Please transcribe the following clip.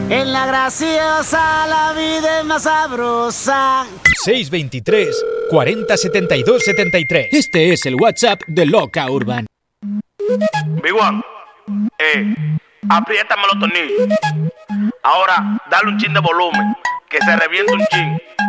En la graciosa la vida es más sabrosa. 623 40 72 73. Este es el WhatsApp de Loca Urban. Big One, apriétame los tornillos. Ahora, dale un chin de volumen, que se reviente un chin.